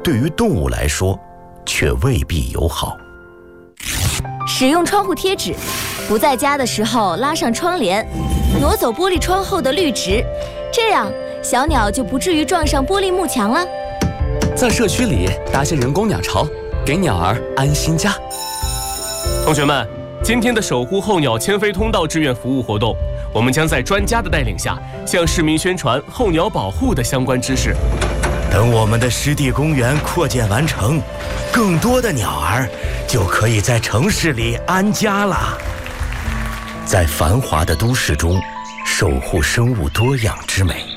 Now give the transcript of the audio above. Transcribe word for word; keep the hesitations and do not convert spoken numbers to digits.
对于动物来说却未必友好。 使用窗户贴纸，不在家的时候拉上窗帘，挪走玻璃窗后的绿植，这样小鸟就不至于撞上玻璃幕墙了。 在社区里搭些人工鸟巢，给鸟儿安心家。 同学们，今天的守护候鸟迁飞通道志愿服务活动，我们将在专家的带领下，向市民宣传候鸟保护的相关知识。 等我们的湿地公园扩建完成，更多的鸟儿就可以在城市里安家了。在繁华的都市中，守护生物多样之美。